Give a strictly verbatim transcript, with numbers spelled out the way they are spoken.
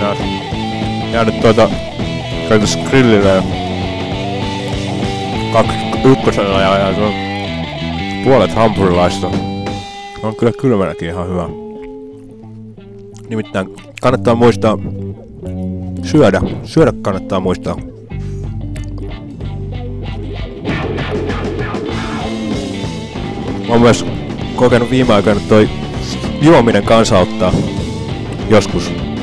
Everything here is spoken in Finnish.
tänään jäänyt tuota käytös grillillä ja kaksi ykkösellä ja, ja tuon puolet hampurilaista. On kyllä kylmänäkin ihan hyvä. Nimittäin kannattaa muistaa syödä. Syödä kannattaa muistaa. Mä oon myös kokenut viime aikoina, että toi juominen kanssa auttaa joskus